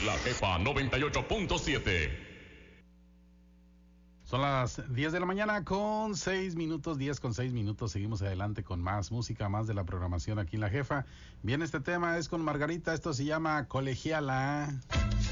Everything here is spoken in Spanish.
La Jefa 98.7. Son las 10 de la mañana con 6 minutos, 10 con 6 minutos. Seguimos adelante con más música, más de la programación aquí en La Jefa. Bien, este tema es con Margarita, esto se llama Colegiala.